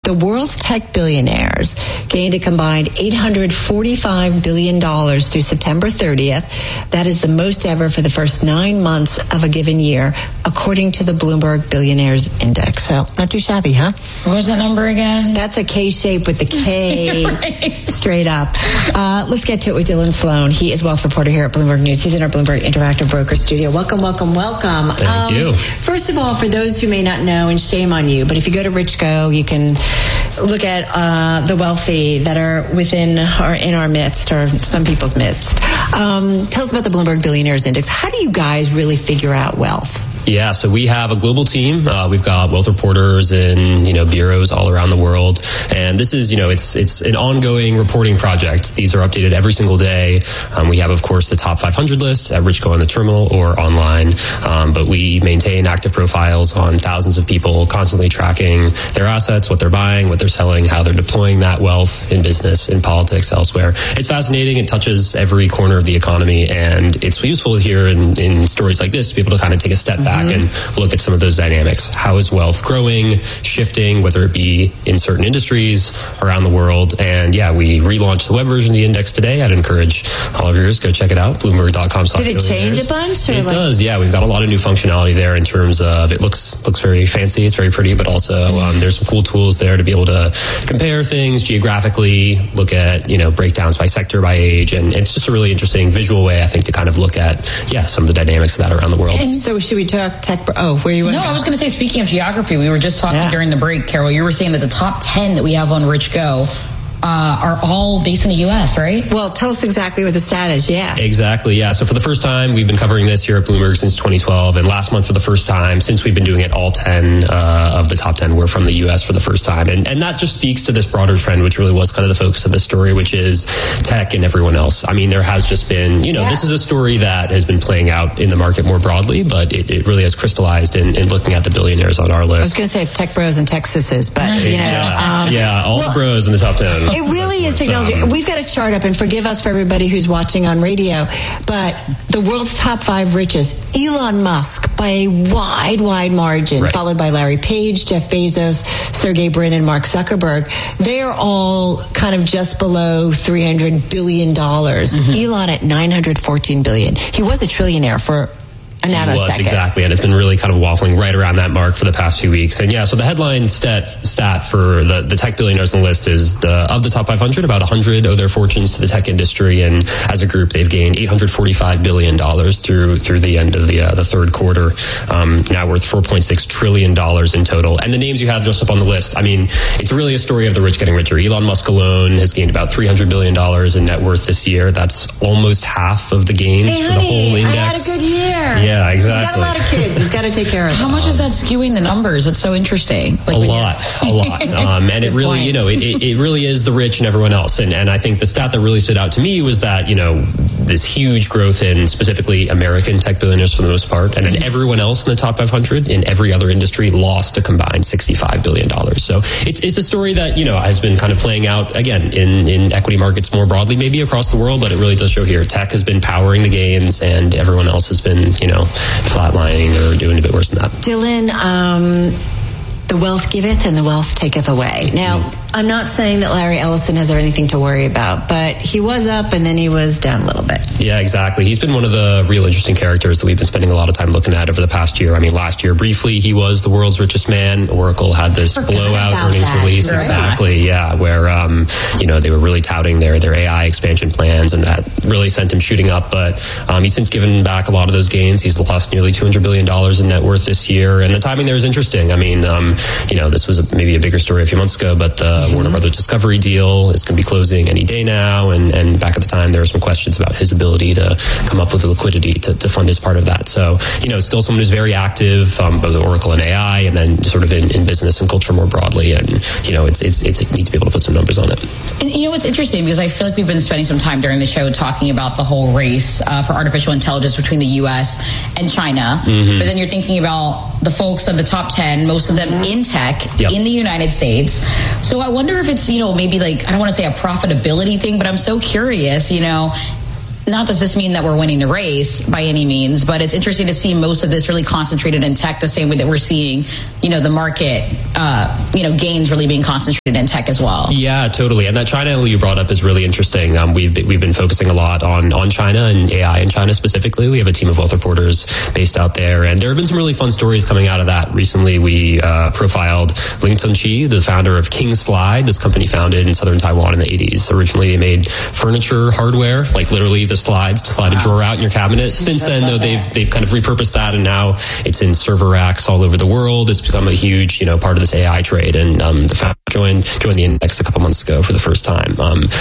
The world's tech billionaires gained a combined $845 billion through September 30th. That is the most ever for the first 9 months of a given year, according to the Bloomberg Billionaires Index. So, not too shabby, huh? What was that number again? That's a K-shape with the K right. Straight up. Let's get to it with Dylan Sloan. He is wealth reporter here at Bloomberg News. He's in our Bloomberg Interactive Broker studio. Welcome. Thank you. First of all, for those who may not know, and shame on you, but if you go to RichGo, you can look at the wealthy that are in our midst, or some people's midst. Tell us about the Bloomberg Billionaires Index. How do you guys really figure out wealth? Yeah, so we have a global team. We've got wealth reporters in, bureaus all around the world. And this is, it's an ongoing reporting project. These are updated every single day. We have, of course, the top 500 list at RichGo on the terminal or online. But we maintain active profiles on thousands of people, constantly tracking their assets, what they're buying, what they're selling, how they're deploying that wealth in business, in politics, elsewhere. It's fascinating. It touches every corner of the economy. And it's useful here in stories like this to be able to kind of take a step back and look at some of those dynamics. How is wealth growing, shifting, whether it be in certain industries around the world? And yeah, we relaunched the web version of the index today. I'd encourage all of yours, go check it out, Bloomberg.com. Did it change a bunch? It does, yeah. We've got a lot of new functionality there in terms of it looks very fancy, it's very pretty, but also there's some cool tools there to be able to compare things geographically, look at, breakdowns by sector, by age, and it's just a really interesting visual way, I think, to kind of look at, some of the dynamics of that around the world. And so should we talk tech? Where you want? No, I was going to say, speaking of geography, we were just talking during the break, Carol. You were saying that the top 10 that we have on RichGo are all based in the U.S., right? Well, tell us exactly what the stat is, Exactly, yeah. So for the first time, we've been covering this here at Bloomberg since 2012, and last month for the first time, since we've been doing it, all 10 of the top 10 were from the U.S. for the first time. And that just speaks to this broader trend, which really was kind of the focus of the story, which is tech and everyone else. I mean, there has just been, this is a story that has been playing out in the market more broadly, but it really has crystallized in looking at the billionaires on our list. I was going to say it's tech bros and Texases, but, all the bros in the top 10. It really is technology. We've got a chart up, and forgive us for everybody who's watching on radio, but the world's top 5 richest, Elon Musk by a wide margin, followed by Larry Page, Jeff Bezos, Sergey Brin, and Mark Zuckerberg. They're all kind of just below $300 billion. Elon at $914 billion. He was a trillionaire for a nanosecond. Exactly, and it's been really kind of waffling right around that mark for the past 2 weeks. And so the headline stat for the tech billionaires on the list is of the top 500, about 100 owe their fortunes to the tech industry, and as a group, they've gained $845 billion through the end of the third quarter, now worth $4.6 trillion in total. And the names you have just up on the list, I mean, it's really a story of the rich getting richer. Elon Musk alone has gained about $300 billion in net worth this year. That's almost half of the gains for the whole index. I had a good year. Yeah, exactly. He's got a lot of kids. He's got to take care of them. How much is that skewing the numbers? It's so interesting. A lot. And it really, it really is the rich and everyone else. And I think the stat that really stood out to me was that, this huge growth in specifically American tech billionaires for the most part, and then everyone else in the top 500 in every other industry lost a combined $65 billion. So it's a story that, has been kind of playing out, again, in equity markets more broadly, maybe across the world, but it really does show here. Tech has been powering the gains, and everyone else has been, flatlining or doing a bit worse than that. Dylan, the wealth giveth and the wealth taketh away. Now, I'm not saying that Larry Ellison has anything to worry about, but he was up and then he was down a little bit. Yeah, exactly. He's been one of the real interesting characters that we've been spending a lot of time looking at over the past year. I mean, last year, briefly, he was the world's richest man. Oracle had this blowout earnings release. Right. Exactly, yeah, where, they were really touting their AI expansion plans, and that really sent him shooting up. But he's since given back a lot of those gains. He's lost nearly $200 billion in net worth this year, and the timing there is interesting. I mean, this was maybe a bigger story a few months ago, but the Warner Brothers Discovery deal is going to be closing any day now, and back at the time there were some questions about his ability to come up with the liquidity to fund his part of that. So, still someone who's very active, both Oracle and AI, and then sort of in business and culture more broadly, and it's neat to be able to put some numbers on it. And it's interesting because I feel like we've been spending some time during the show talking about the whole race for artificial intelligence between the U.S. and China, but then you're thinking about the folks of the top 10, most of them in tech, in the United States. So I wonder if it's, maybe like, I don't want to say a profitability thing, but I'm so curious, not does this mean that we're winning the race by any means, but it's interesting to see most of this really concentrated in tech the same way that we're seeing, the market, gains really being concentrated in tech as well. Yeah, totally. And that China angle you brought up is really interesting. We've been focusing a lot on China and AI in China specifically. We have a team of wealth reporters based out there, and there have been some really fun stories coming out of that. Recently, we profiled Ling Tongqi, the founder of King Slide, this company founded in southern Taiwan in the 80s. Originally, they made furniture hardware, like literally the slides to slide a drawer out in your cabinet. Since then, though, they've kind of repurposed that, and now it's in server racks all over the world. It's become a huge, part of this AI trade, and the founder joined the index a couple months ago for the first time.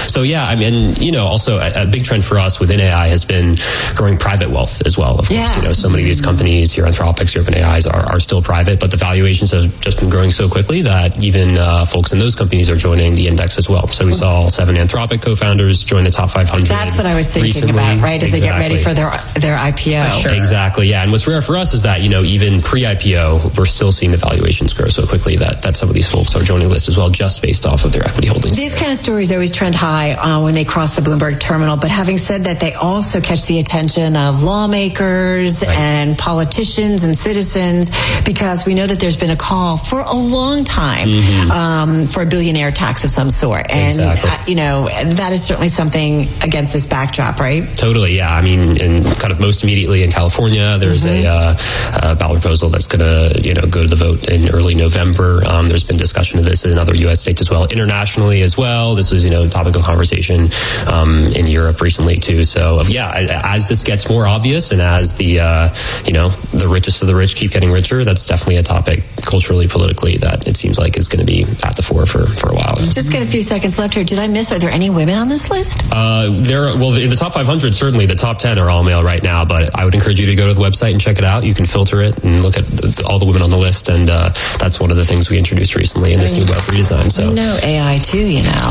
Also a big trend for us within AI has been growing private wealth as well. Of course, so many of these companies, your Anthropics, your OpenAIs are still private, but the valuations have just been growing so quickly that even folks in those companies are joining the index as well. So we saw 7 Anthropic co-founders join the top 500. That's what I was thinking about, right? As they get ready for their IPO. Sure. Exactly, yeah. And what's rare for us is that, even pre-IPO, we're still seeing the valuations grow so quickly that some of these folks are joining the list as well, just based off of their equity holdings. These kind of stories always trend high when they cross the Bloomberg terminal. But having said that, they also catch the attention of lawmakers and politicians and citizens, because we know that there's been a call for a long time for a billionaire tax of some sort. And, that is certainly something against this backdrop, right? Totally, yeah. I mean, and kind of most immediately in California, there's a ballot proposal that's going to, go to the vote in early November. There's been discussion of this in other U.S. states as well, internationally as well. This was, a topic of conversation in Europe recently too. So, as this gets more obvious and as the richest of the rich keep getting richer, that's definitely a topic culturally, politically, that it seems like is going to be at the fore for a while. Just got a few seconds left here. Did I miss? Are there any women on this list? The top 500, certainly. The top 10 are all male right now, but I would encourage you to go to the website and check it out. You can filter it and look at all the women on the list, and that's one of the things we introduced recently in this new web redesign. So AI too,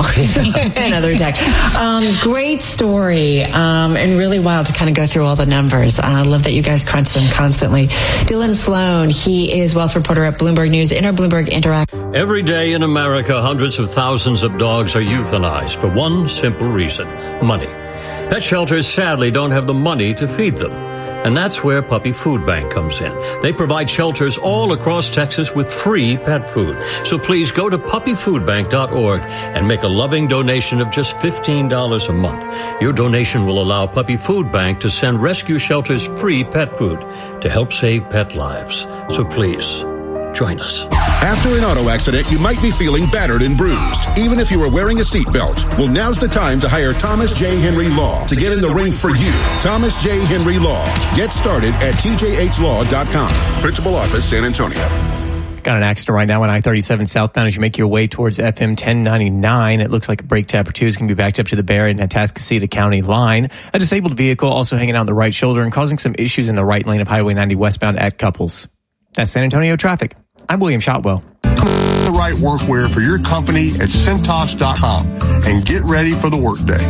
another tech. Great story, and really wild to kind of go through all the numbers. I love that you guys crunch them constantly. Dylan Sloan, he is wealth reporter at Bloomberg News in our Bloomberg Interact. Every day in America, hundreds of thousands of dogs are euthanized for one simple reason: money. Pet shelters sadly don't have the money to feed them. And that's where Puppy Food Bank comes in. They provide shelters all across Texas with free pet food. So please go to puppyfoodbank.org and make a loving donation of just $15 a month. Your donation will allow Puppy Food Bank to send rescue shelters free pet food to help save pet lives. So please, join us. After an auto accident, you might be feeling battered and bruised, even if you are wearing a seatbelt. Well, now's the time to hire Thomas J. Henry Law to get in the ring for you. Thomas J. Henry Law. Get started at tjhlaw.com. Principal Office, San Antonio. Got an accident right now on I-37 southbound as you make your way towards FM 1099. It looks like a brake tab or two is going to be backed up to the Barrett and Atascocita County line. A disabled vehicle also hanging out on the right shoulder and causing some issues in the right lane of Highway 90 westbound at Couples. That's San Antonio traffic. I'm William Shotwell. The right workwear for your company at Cintas.com and get ready for the workday.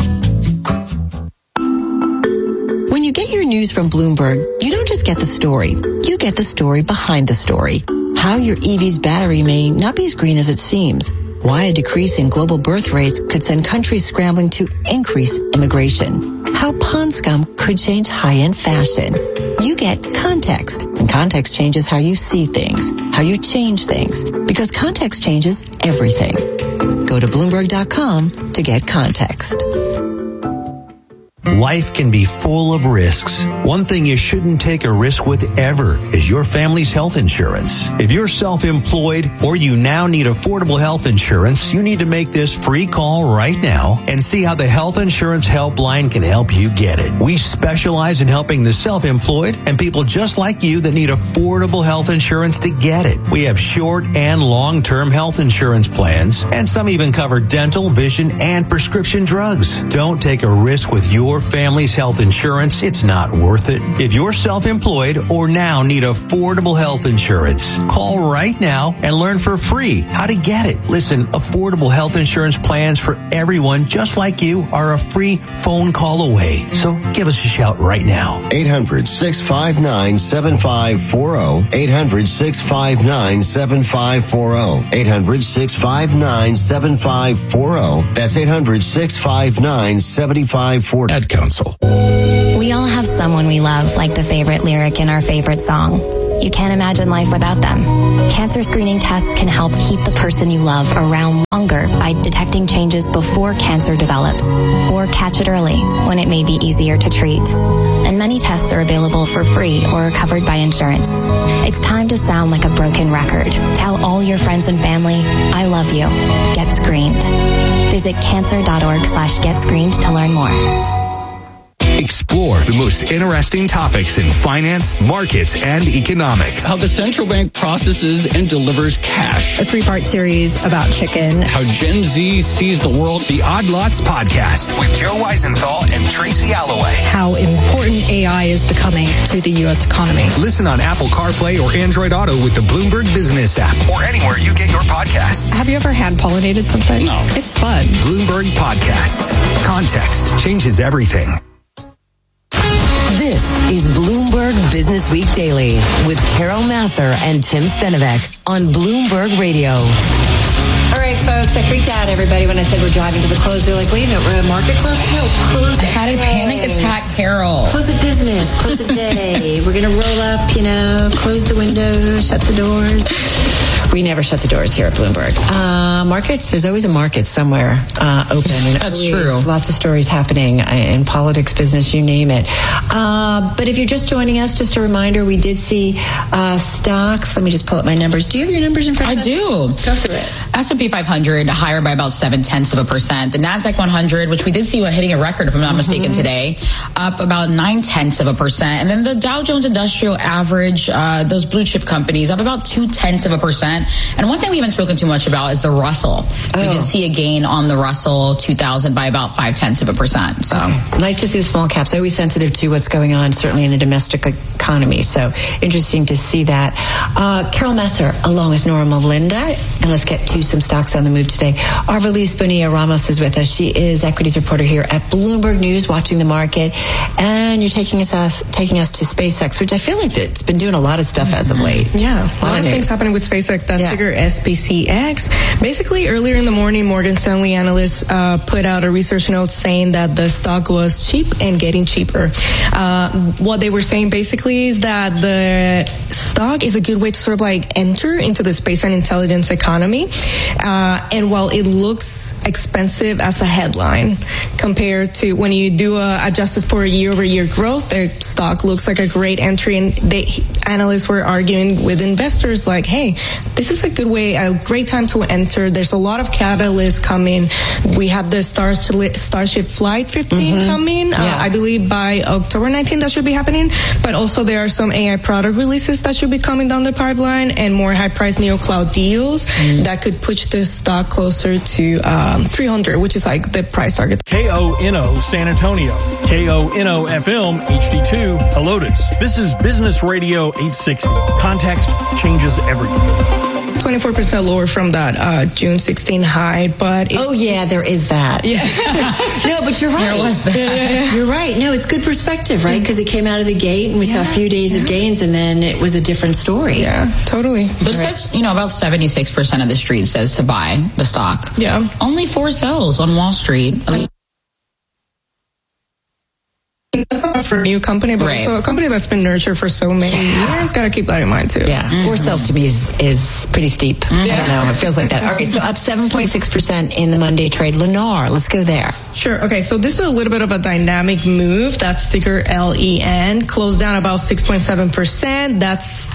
When you get your news from Bloomberg, you don't just get the story. You get the story behind the story. How your EV's battery may not be as green as it seems. Why a decrease in global birth rates could send countries scrambling to increase immigration. How pond scum could change high-end fashion. You get context, and context changes how you see things, how you change things, because context changes everything. Go to Bloomberg.com to get context. Life can be full of risks. One thing you shouldn't take a risk with ever is your family's health insurance. If you're self-employed or you now need affordable health insurance, you need to make this free call right now and see how the Health Insurance Helpline can help you get it. We specialize in helping the self-employed and people just like you that need affordable health insurance to get it. We have short and long-term health insurance plans, and some even cover dental, vision, and prescription drugs. Don't take a risk with your family's health insurance. It's not worth it. If you're self-employed or now need affordable health insurance, call right now and learn for free how to get it. Listen, affordable health insurance plans for everyone just like you are a free phone call away. So give us a shout right now. 800-659-7540. 800-659-7540. 800-659-7540. That's 800-659-7540. Ad Council. We all have someone we love, like the favorite lyric in our favorite song. You can't imagine life without them. Cancer screening tests can help keep the person you love around longer by detecting changes before cancer develops, or catch it early when it may be easier to treat. And many tests are available for free or covered by insurance. It's time to sound like a broken record. Tell all your friends and family, I love you. Get screened. Visit cancer.org/getscreened to learn more. Explore the most interesting topics in finance, markets, and economics. How the central bank processes and delivers cash. A 3-part series about chicken. How Gen Z sees the world. The Odd Lots Podcast with Joe Weisenthal and Tracy Alloway. How important AI is becoming to the U.S. economy. Listen on Apple CarPlay or Android Auto with the Bloomberg Business app or anywhere you get your podcasts. Have you ever hand-pollinated something? No. It's fun. Bloomberg Podcasts. Context changes everything. This is Bloomberg Business Week Daily with Carol Massar and Tim Stenovec on Bloomberg Radio. All right, folks, I freaked out everybody when I said we're driving to the close. They're like, wait a minute, we're at market close? No, close I had a panic attack, Carol. Close of business, close of day. We're going to roll up, close the windows, shut the doors. We never shut the doors here at Bloomberg. Markets, there's always a market somewhere open. And that's true. Lots of stories happening in politics, business, you name it. But if you're just joining us, just a reminder, we did see stocks. Let me just pull up my numbers. Do you have your numbers in front of us? I do. Go through it. S&P 500 higher by about 0.7%. The NASDAQ 100, which we did see hitting a record, if I'm not mistaken, today, up about 0.9%. And then the Dow Jones Industrial Average, those blue chip companies, up about 0.2%. And one thing we haven't spoken too much about is the Russell. We did see a gain on the Russell 2000 by about 0.5%. So nice to see the small caps. Always sensitive to what's going on, certainly in the domestic economy. So interesting to see that. Carol Massar, along with Nora Melinda, and let's get to some stocks on the move today. Arvalis Bonilla Ramos is with us. She is equities reporter here at Bloomberg News, watching the market. And you're taking us to SpaceX, which I feel like it's been doing a lot of stuff as of late. Yeah, a lot of things happening with SpaceX. That's ticker SPCX. Basically, earlier in the morning, Morgan Stanley analysts put out a research note saying that the stock was cheap and getting cheaper. What they were saying basically is that the stock is a good way to sort of like enter into the space and intelligence economy. And while it looks expensive as a headline compared to when you do adjusted for a year-over-year growth, the stock looks like a great entry. And analysts were arguing with investors like, hey, this is a good way, a great time to enter. There's a lot of catalysts coming. We have the Starship Flight 15 coming. I believe by October 19th that should be happening. But also there are some AI product releases that should be coming down the pipeline and more high-priced neo-cloud deals that could push the stock closer to 300, which is like the price target. KONO San Antonio, KONO FM HD2 Helotes. This is Business Radio 860. Context changes everything. 24% lower from that June 16 high, but there is that. Yeah. No, but you're right. There was that. You're right. No, it's good perspective, right? Because it came out of the gate and we saw a few days of gains, and then it was a different story. Yeah, totally. But it says, about 76% of the street says to buy the stock. Yeah. Only 4 sells on Wall Street. For a new company, but also a company that's been nurtured for so many years. Got to keep that in mind too. Yeah, 4 sales to me is pretty steep. I don't know. It feels like that. All right, so up 7.6% in the Monday trade. Lennar, let's go there. Sure. Okay, so this is a little bit of a dynamic move. That's ticker LEN. Closed down about 6.7%. That's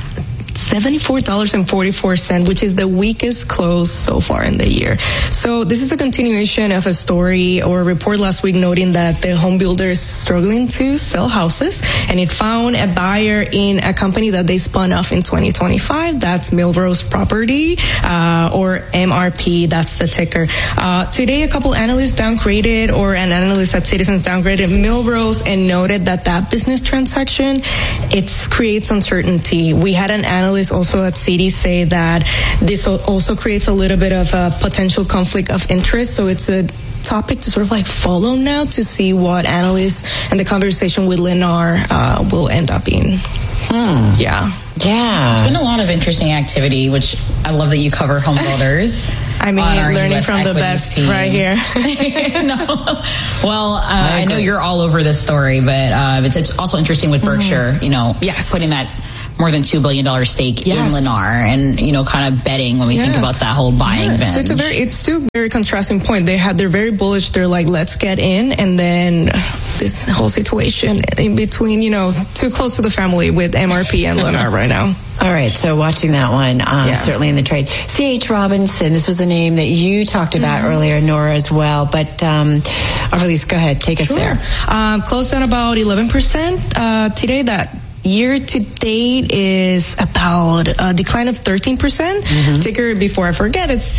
$74.44, which is the weakest close so far in the year. So this is a continuation of a story or a report last week noting that the home builder is struggling to sell houses, and it found a buyer in a company that they spun off in 2025. That's Millrose Property, or MRP. That's the ticker. Today, a couple analysts downgraded, or an analyst at Citizens downgraded Millrose and noted that business transaction, it creates uncertainty. We had an analyst also at Citi say that this also creates a little bit of a potential conflict of interest. So it's a topic to sort of like follow now to see what analysts and the conversation with Lennar will end up being. Yeah. There's been a lot of interesting activity, which I love that you cover home builders. I mean, learning US from the best team. right here. No. Well, I know you're all over this story, but it's also interesting with Berkshire, putting that more than $2 billion stake in Lennar and, kind of betting when we think about that whole buying binge. So it's still a very contrasting point. They're very bullish. They're like, let's get in. And then this whole situation in between, too close to the family with MRP and Lennar right now. All right, so watching that one, certainly in the trade. C.H. Robinson, this was a name that you talked about earlier, Nora, as well. But, Arvelise, go ahead, take us there. Closed at about 11% today. That year to date is about a decline of 13%. Ticker, before I forget, it's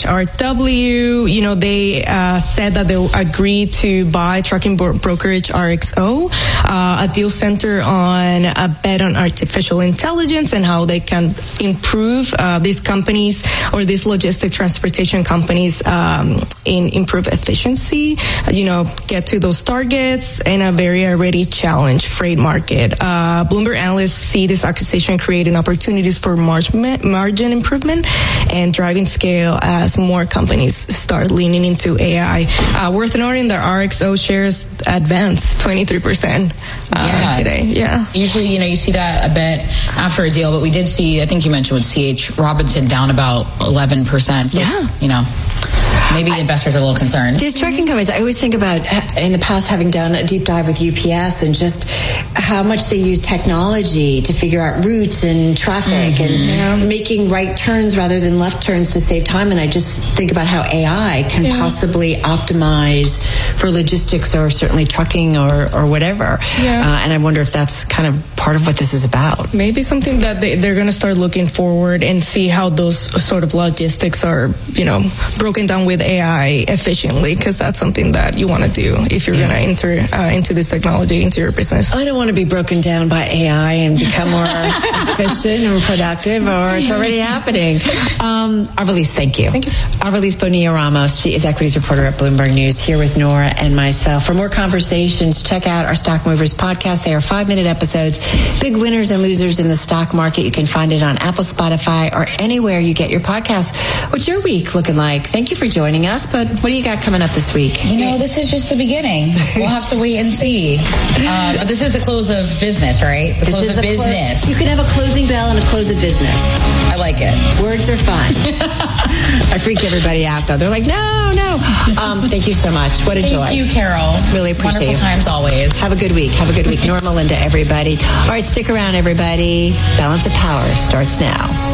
CHRW. They said that they agreed to buy trucking brokerage RXO, a deal centered on a bet on artificial intelligence and how they can improve these companies or these logistic transportation companies in improve efficiency, get to those targets in a very already challenged freight market. Bloomberg analysts see this acquisition creating opportunities for margin improvement and driving scale as more companies start leaning into AI. Worth noting that RXO shares advanced 23% today. Yeah. Usually, you see that a bit after a deal, but we did see, I think you mentioned with C.H. Robinson down about 11%. So maybe investors are a little concerned. These trucking companies, I always think about in the past having done a deep dive with UPS and just how much they use technology to figure out routes and traffic and making right turns rather than left turns to save time. And I just think about how AI can possibly optimize for logistics or certainly trucking or whatever. And I wonder if that's kind of part of what this is about. Maybe something that they're going to start looking forward and see how those sort of logistics are, broken down with AI efficiently, because that's something that you want to do if you're going to enter into this technology into your business. I don't want to be broken down by AI and become more efficient and productive, or it's already happening. Arvelise, thank you. Thank you. Arvelise Bonilla-Ramos, she is equities reporter at Bloomberg News, here with Nora and myself. For more conversations, check out our Stock Movers podcast. They are 5-minute episodes, big winners and losers in the stock market. You can find it on Apple, Spotify, or anywhere you get your podcasts. What's your week looking like? Thank you for joining us, but what do you got coming up this week? This is just the beginning. We'll have to wait and see. But this is the close of business, right? The close of business. You can have a closing bell and a close of business. I like it. Words are fun. I freaked everybody out, though. They're like, no. Thank you so much. What a joy. Thank you, Carol. Really appreciate it. Wonderful times always. Have a good week. Normal Linda, everybody. All right, stick around, everybody. Balance of Power starts now.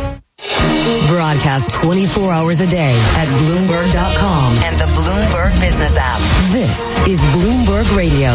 Broadcast 24 hours a day at Bloomberg.com and the Bloomberg Business app. This is Bloomberg Radio.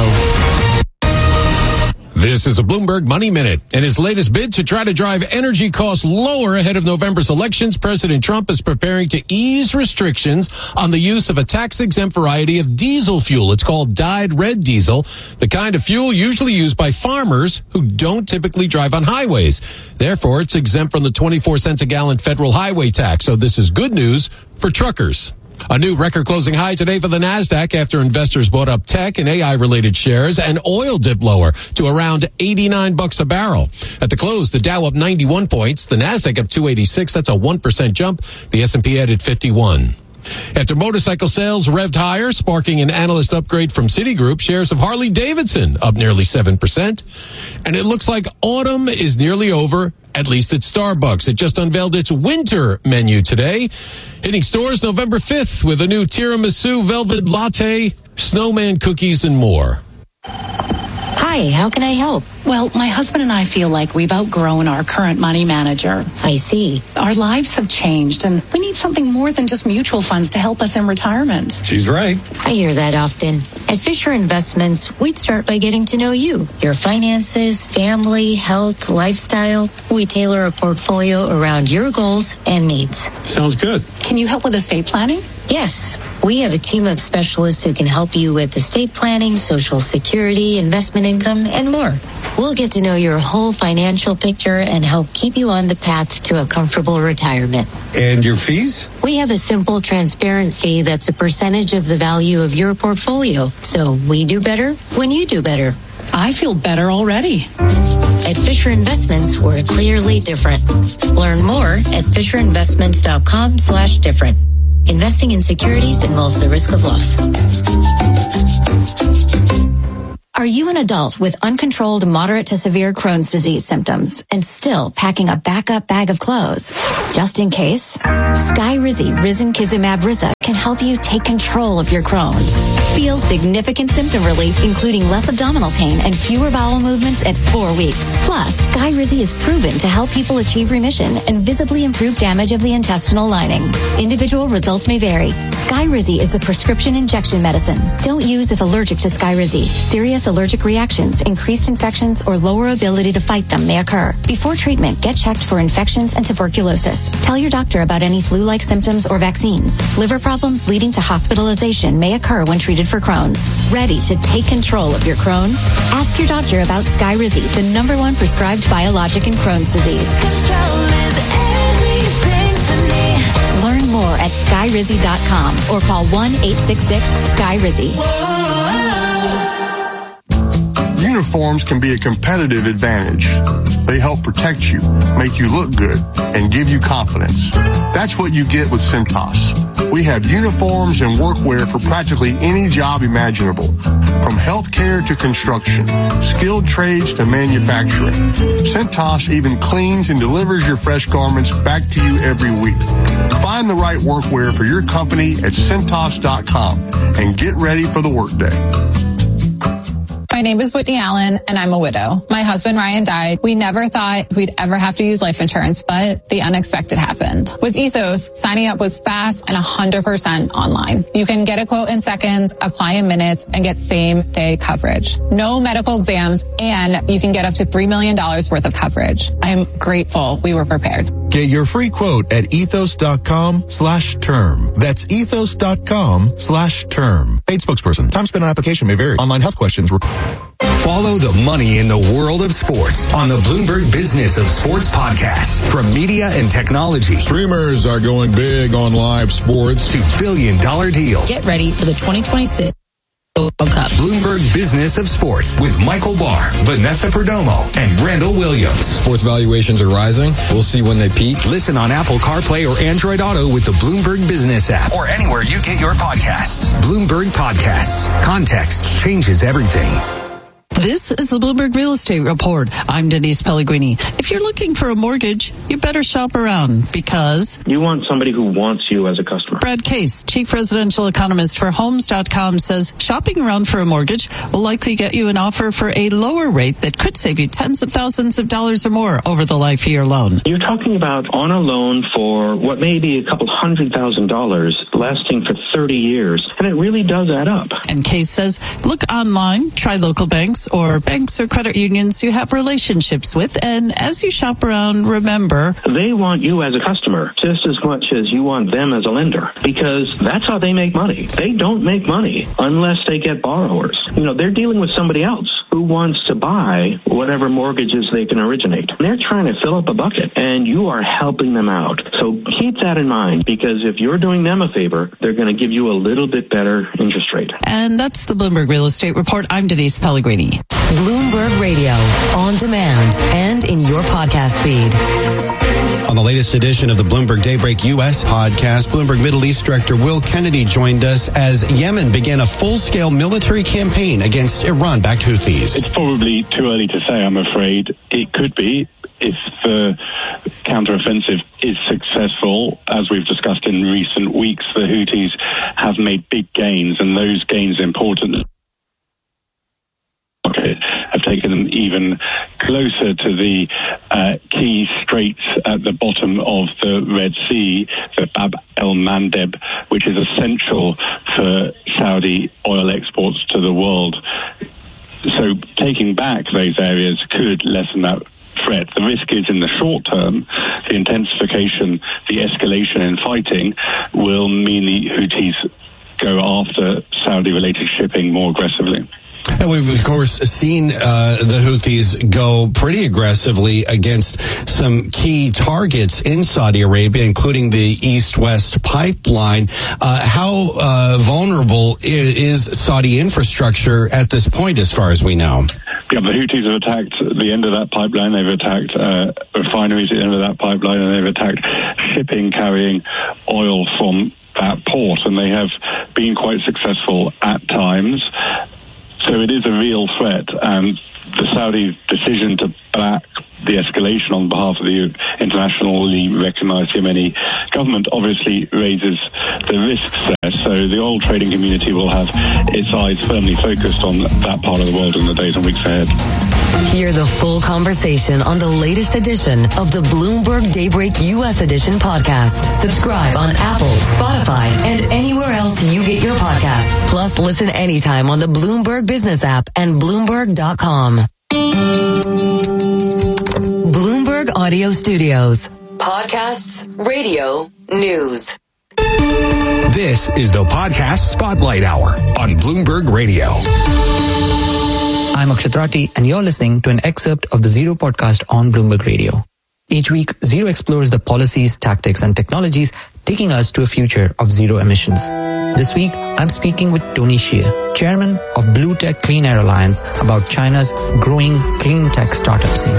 This is a Bloomberg Money Minute. In his latest bid to try to drive energy costs lower ahead of November's elections, President Trump is preparing to ease restrictions on the use of a tax-exempt variety of diesel fuel. It's called dyed red diesel, the kind of fuel usually used by farmers who don't typically drive on highways. Therefore, it's exempt from the 24 cents a gallon federal highway tax. So this is good news for truckers. A new record closing high today for the NASDAQ after investors bought up tech and AI-related shares, and oil dipped lower to around $89 a barrel. At the close, the Dow up 91 points, the NASDAQ up 286. That's a 1% jump. The S&P added 51. After motorcycle sales revved higher, sparking an analyst upgrade from Citigroup, shares of Harley-Davidson up nearly 7%. And it looks like autumn is nearly over, at least at Starbucks. It just unveiled its winter menu today, hitting stores November 5th with a new tiramisu, velvet latte, snowman cookies, and more. Hi, how can I help? Well, my husband and I feel like we've outgrown our current money manager. I see. Our lives have changed, and we need something more than just mutual funds to help us in retirement. She's right. I hear that often. At Fisher Investments, we'd start by getting to know you, your finances, family, health, lifestyle. We tailor a portfolio around your goals and needs. Sounds good. Can you help with estate planning? Yes, we have a team of specialists who can help you with estate planning, Social Security, investment income, and more. We'll get to know your whole financial picture and help keep you on the path to a comfortable retirement. And your fees? We have a simple, transparent fee that's a percentage of the value of your portfolio. So we do better when you do better. I feel better already. At Fisher Investments, we're clearly different. Learn more at FisherInvestments.com/different. Investing in securities involves the risk of loss. Are you an adult with uncontrolled moderate to severe Crohn's disease symptoms and still packing a backup bag of clothes? Just in case, Skyrizi Risankizumab Riza can help you take control of your Crohn's. Feel significant symptom relief, including less abdominal pain and fewer bowel movements at 4 weeks. Plus, Skyrizi is proven to help people achieve remission and visibly improve damage of the intestinal lining. Individual results may vary. Skyrizi is a prescription injection medicine. Don't use if allergic to Skyrizi. Serious allergic reactions, increased infections, or lower ability to fight them may occur. Before treatment, get checked for infections and tuberculosis. Tell your doctor about any flu-like symptoms or vaccines. Liver problems leading to hospitalization may occur when treated for Crohn's. Ready to take control of your Crohn's? Ask your doctor about Skyrizi, the #1 prescribed biologic in Crohn's disease. Control is everything to me. Learn more at Skyrizi.com or call 1-866-SKYRIZI. Uniforms can be a competitive advantage. They help protect you, make you look good, and give you confidence. That's what you get with Cintas. We have uniforms and workwear for practically any job imaginable, from healthcare to construction, skilled trades to manufacturing. Cintas even cleans and delivers your fresh garments back to you every week. Find the right workwear for your company at Cintas.com and get ready for the workday. My name is Whitney Allen, and I'm a widow. My husband, Ryan, died. We never thought we'd ever have to use life insurance, but the unexpected happened. With Ethos, signing up was fast and 100% online. You can get a quote in seconds, apply in minutes, and get same-day coverage. No medical exams, and you can get up to $3 million worth of coverage. I am grateful we were prepared. Get your free quote at ethos.com/term. That's ethos.com/term. Paid spokesperson. Time spent on application may vary. Online health questions Follow the money in the world of sports on the Bloomberg Business of Sports podcast. From media and technology. Streamers are going big on live sports. To billion-dollar deals. Get ready for the 2026 World Cup. Bloomberg Business of Sports with Michael Barr, Vanessa Perdomo, and Randall Williams. Sports valuations are rising. We'll see when they peak. Listen on Apple CarPlay or Android Auto with the Bloomberg Business app or anywhere you get your podcasts. Bloomberg Podcasts. Context changes everything. This is the Bloomberg Real Estate Report. I'm Denise Pellegrini. If you're looking for a mortgage, you better shop around because you want somebody who wants you as a customer. Brad Case, Chief Residential Economist for Homes.com, says shopping around for a mortgage will likely get you an offer for a lower rate that could save you tens of thousands of dollars or more over the life of your loan. You're talking about on a loan for what may be a couple $100,000 lasting for 30 years, and it really does add up. And Case says, look online, try local banks or banks or credit unions you have relationships with, and as you shop around, remember, they want you as a customer just as much as you want them as a lender, because that's how they make money. They don't make money unless they get borrowers. They're dealing with somebody else who wants to buy whatever mortgages they can originate. They're trying to fill up a bucket, and you are helping them out. So keep that in mind, because if you're doing them a favor, they're going to give you a little bit better interest rate. And that's the Bloomberg Real Estate Report. I'm Denise Pellegrini. Bloomberg Radio, on demand and in your podcast feed. On the latest edition of the Bloomberg Daybreak U.S. podcast, Bloomberg Middle East Director Will Kennedy joined us as Yemen began a full-scale military campaign against Iran-backed Houthis. It's probably too early to say, I'm afraid. It could be if the counteroffensive is successful. As we've discussed in recent weeks, the Houthis have made big gains, and those gains are important. Have taken them even closer to the key straits at the bottom of the Red Sea, the Bab el-Mandeb, which is essential for Saudi oil exports to the world. So taking back those areas could lessen that threat. The risk is in the short term, the intensification, the escalation in fighting will mean the Houthis go after Saudi-related shipping more aggressively. And we've, of course, seen the Houthis go pretty aggressively against some key targets in Saudi Arabia, including the East-West pipeline. How vulnerable is Saudi infrastructure at this point, as far as we know? the Houthis have attacked the end of that pipeline. They've attacked refineries at the end of that pipeline, and they've attacked shipping carrying oil from that port, and they have been quite successful at times. So it is a real threat, and the Saudi decision to back the escalation on behalf of the internationally recognized Yemeni government obviously raises the risks there. So the oil trading community will have its eyes firmly focused on that part of the world in the days and weeks ahead. Hear the full conversation on the latest edition of the Bloomberg Daybreak U.S. Edition podcast. Subscribe on Apple, Spotify, and anywhere else you get your podcasts. Plus, listen anytime on the Bloomberg Business app and Bloomberg.com. Bloomberg Audio Studios. Podcasts, radio, news. This is the Podcast Spotlight Hour on Bloomberg Radio. I'm Akshat Rathi, and you're listening to an excerpt of the Zero podcast on Bloomberg Radio. Each week, Zero explores the policies, tactics, and technologies taking us to a future of zero emissions. This week, I'm speaking with Tony Hsieh, chairman of Blue Tech Clean Air Alliance, about China's growing clean tech startup scene.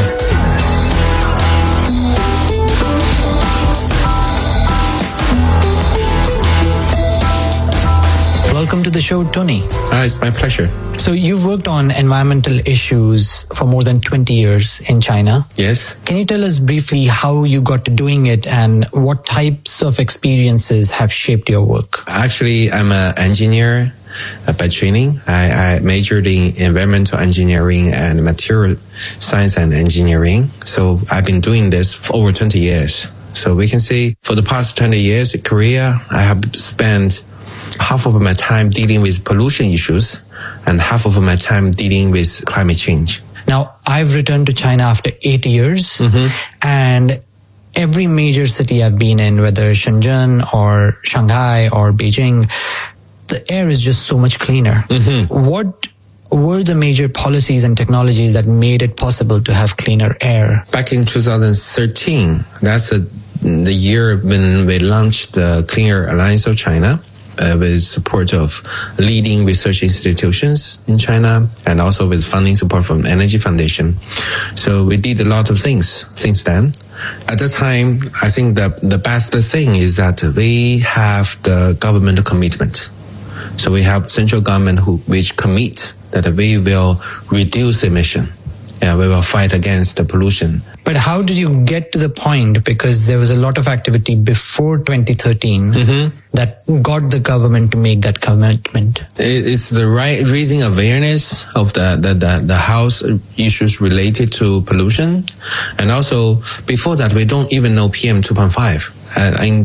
Welcome to the show, Tony. It's my pleasure. So you've worked on environmental issues for more than 20 years in China. Yes. Can you tell us briefly how you got to doing it and what types of experiences have shaped your work? Actually, I'm an engineer by training. I majored in environmental engineering and material science and engineering. So I've been doing this for over 20 years. So we can say for the past 20 years in Korea, I have spent half of my time dealing with pollution issues and half of my time dealing with climate change. Now, I've returned to China after 8 years, and every major city I've been in, whether Shenzhen or Shanghai or Beijing, the air is just so much cleaner. What were the major policies and technologies that made it possible to have cleaner air? Back in 2013, that's the year when we launched the Clean Air Alliance of China. With support of leading research institutions in China and also with funding support from Energy Foundation. So we did a lot of things since then. At the time, I think the best thing is that we have the government commitment. So we have central government which commit that we will reduce emission. We will fight against the pollution. But how did you get to the point? Because there was a lot of activity before 2013 that got the government to make that commitment. It's the right raising awareness of the health issues related to pollution. And also, before that, we don't even know PM 2.5. In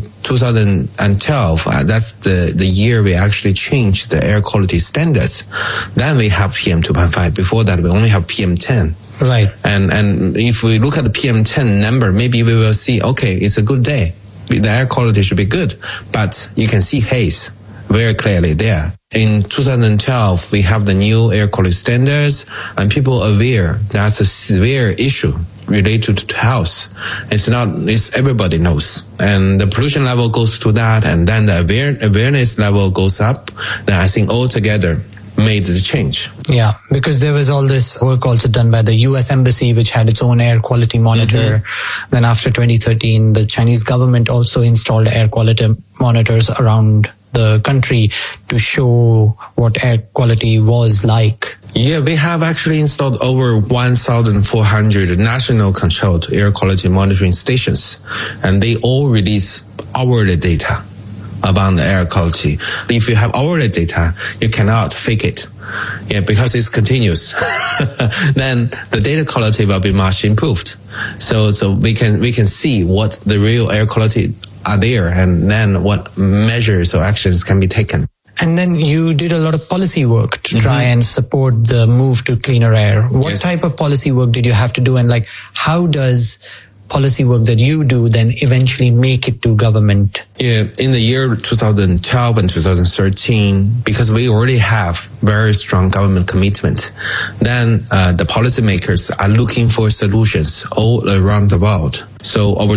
2012, that's the year we actually changed the air quality standards. Then we have PM 2.5. Before that, we only have PM 10. Right. And if we look at the PM 10 number, maybe we will see, okay, it's a good day. The air quality should be good. But you can see haze very clearly there. In 2012, we have the new air quality standards, and people are aware that's a severe issue related to health. It's everybody knows. And the pollution level goes to that, and then the awareness level goes up. Then I think altogether made the change. Yeah, because there was all this work also done by the US Embassy, which had its own air quality monitor. Then after 2013, the Chinese government also installed air quality monitors around the country to show what air quality was like. Yeah, we have actually installed over 1,400 national controlled air quality monitoring stations, and they all release hourly data about the air quality. If you have hourly data, you cannot fake it. Yeah, because it's continuous. Then the data quality will be much improved. So we can see what the real air quality are there, and then what measures or actions can be taken. And then you did a lot of policy work to try and support the move to cleaner air. What type of policy work did you have to do, and how does policy work that you do then eventually make it to government? Yeah, in the year 2012 and 2013, because we already have very strong government commitment, then the policymakers are looking for solutions all around the world. So our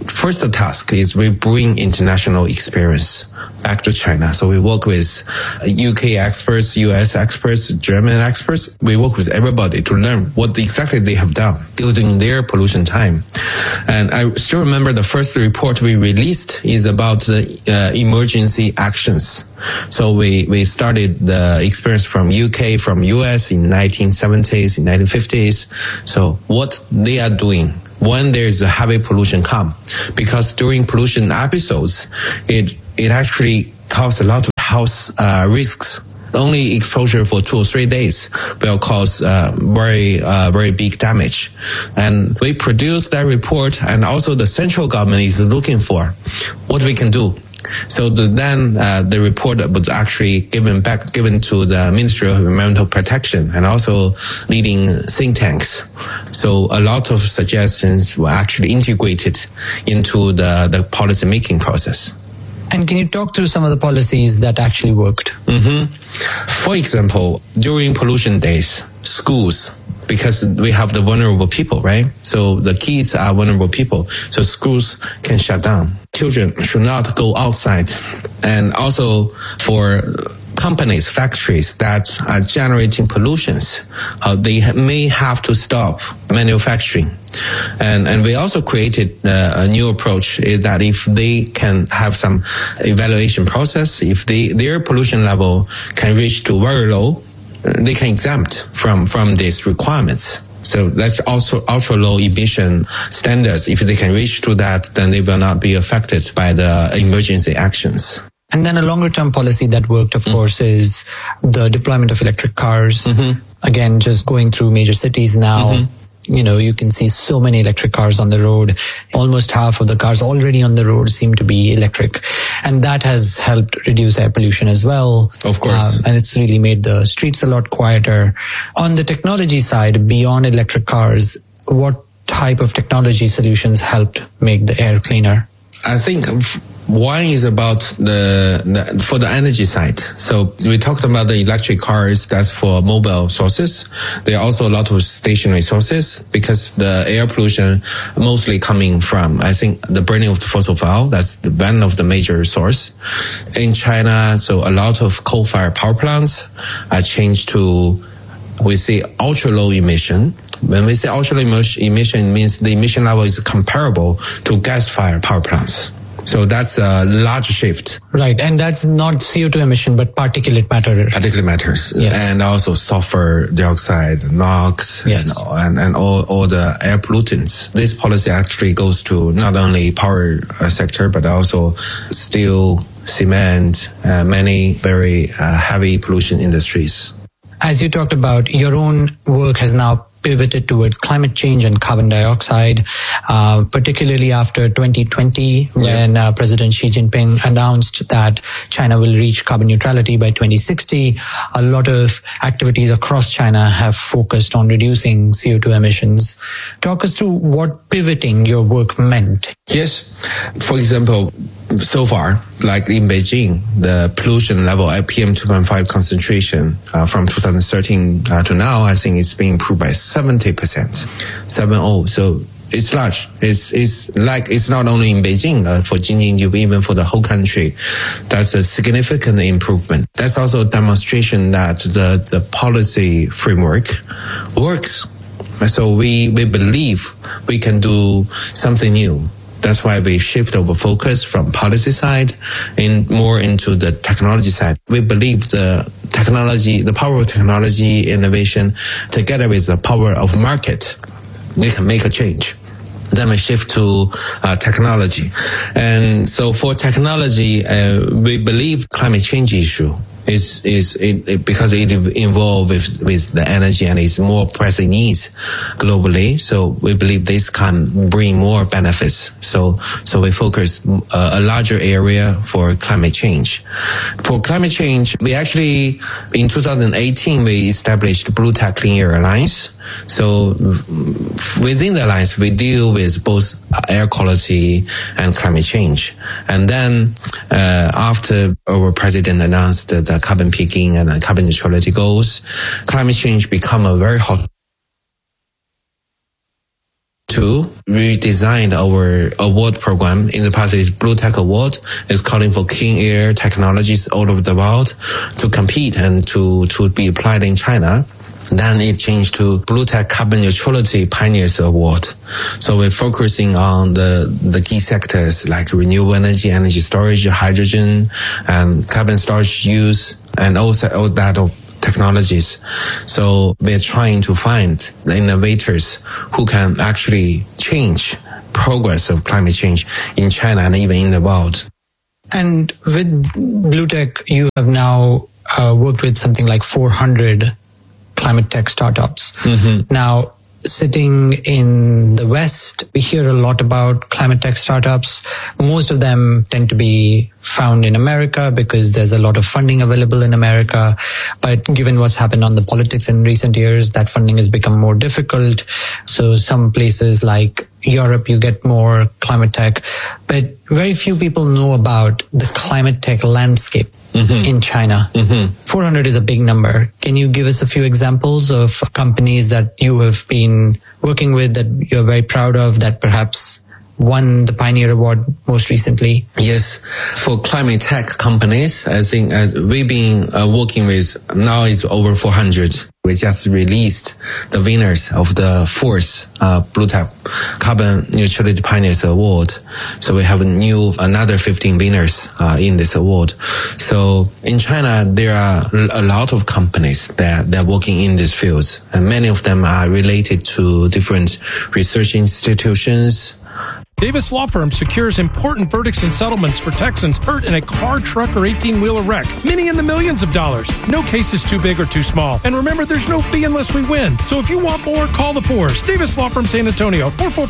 first task is we bring international experience back to China. So we work with UK experts, US experts, German experts. We work with everybody to learn what exactly they have done during their pollution time. And I still remember the first report we released is about the emergency actions. So we started the experience from UK, from US in 1970s, in 1950s. So what they are doing when there's a heavy pollution come, because during pollution episodes, it actually causes a lot of health risks. Only exposure for 2 or 3 days will cause very big damage. And we produced that report, and also the central government is looking for what we can do. So then the report was actually given to the Ministry of Environmental Protection and also leading think tanks. So a lot of suggestions were actually integrated into the policy making process. And can you talk through some of the policies that actually worked? For example, during pollution days, schools, because we have the vulnerable people, right? So the kids are vulnerable people. So schools can shut down. Children should not go outside. And also for companies, factories that are generating pollutions, they may have to stop manufacturing. And we also created a new approach is that if they can have some evaluation process, if their pollution level can reach to very low, they can exempt from these requirements. So that's also ultra low emission standards. If they can reach to that, then they will not be affected by the emergency actions. And then a longer term policy that worked, of course, is the deployment of electric cars. Again, just going through major cities now. You know, you can see so many electric cars on the road. Almost half of the cars already on the road seem to be electric. And that has helped reduce air pollution as well. Of course. And it's really made the streets a lot quieter. On the technology side, beyond electric cars, what type of technology solutions helped make the air cleaner? I think one is about for the energy side. So we talked about the electric cars, that's for mobile sources. There are also a lot of stationary sources because the air pollution mostly coming from, I think, the burning of the fossil fuel. That's one of the major source. In China, so a lot of coal-fired power plants are changed to, we say, ultra-low emission. When we say ultra-low emission, it means the emission level is comparable to gas-fired power plants. So that's a large shift. Right. And that's not CO2 emission, but particulate matter. Particulate matters. Yes. And also sulfur dioxide, NOx, yes. and all the air pollutants. This policy actually goes to not only power sector, but also steel, cement, many very heavy pollution industries. As you talked about, your own work has now pivoted towards climate change and carbon dioxide, particularly after 2020, when President Xi Jinping announced that China will reach carbon neutrality by 2060. A lot of activities across China have focused on reducing CO2 emissions. Talk us through what pivoting your work meant. Yes. For example, so far, like in Beijing, the pollution level at PM2.5 concentration from 2013 to now, I think it's being improved by 70%. 70. So it's large. It's not only in Beijing, for Jinjing, even for the whole country. That's a significant improvement. That's also a demonstration that the policy framework works. So we believe we can do something new. That's why we shift our focus from policy side more into the technology side. We believe the power of technology innovation together with the power of market, we can make a change. Then we shift to technology. And so for technology, we believe climate change issue is because it involves with the energy and it's more pressing needs globally. So we believe this can bring more benefits. So we focus a larger area for climate change. For climate change, we actually in 2018 we established Blue Tech Clean Air Alliance. So within the alliance, we deal with both air quality and climate change. And then after our president announced the carbon peaking and carbon neutrality goals, climate change become a very hot to redesign our award program. In the past, it's Blue Tech Award. It's calling for clean air technologies all over the world to compete and to be applied in China. Then it changed to Blue Tech Carbon Neutrality Pioneers Award. So we're focusing on the key sectors like renewable energy storage, hydrogen, and carbon storage use, and also all that of technologies. So we're trying to find the innovators who can actually change progress of climate change in China and even in the world. And with Blue Tech, you have now worked with something like 400 climate tech startups. Mm-hmm. Now, sitting in the West, we hear a lot about climate tech startups. Most of them tend to be found in America because there's a lot of funding available in America. But given what's happened on the politics in recent years, that funding has become more difficult. So some places like Europe, you get more climate tech, but very few people know about the climate tech landscape in China. 400 is a big number. Can you give us a few examples of companies that you have been working with that you're very proud of, that perhaps won the Pioneer Award most recently? Yes. For climate tech companies, I think we've been working with, now it's over 400. We just released the winners of the fourth Blue Tech Carbon Neutrality Pioneers Award. So we have another 15 winners in this award. So in China, there are a lot of companies that are working in these fields, and many of them are related to different research institutions. Davis Law Firm secures important verdicts and settlements for Texans hurt in a car, truck, or 18-wheeler wreck. Many in the millions of dollars. No case is too big or too small. And remember, there's no fee unless we win. So if you want more, call the Force. Davis Law Firm San Antonio,